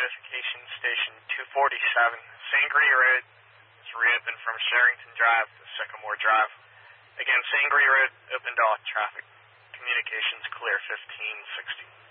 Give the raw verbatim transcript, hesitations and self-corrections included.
notification station two forty-seven. Sangre Road is reopened from Sherrington Drive to Sycamore Drive. Again, Sangre Road open to all traffic. Communications clear fifteen sixty.